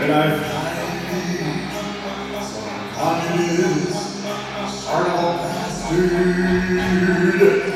And I find some communists are all bastard.